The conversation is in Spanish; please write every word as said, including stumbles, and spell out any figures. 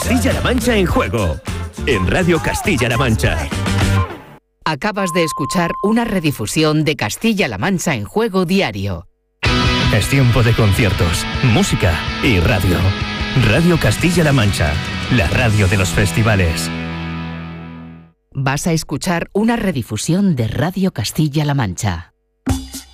Castilla-La Mancha en juego. En Radio Castilla-La Mancha. Acabas de escuchar una redifusión de Castilla-La Mancha en Juego Diario. Es tiempo de conciertos, música y radio. Radio Castilla-La Mancha, la radio de los festivales. Vas a escuchar una redifusión de Radio Castilla-La Mancha.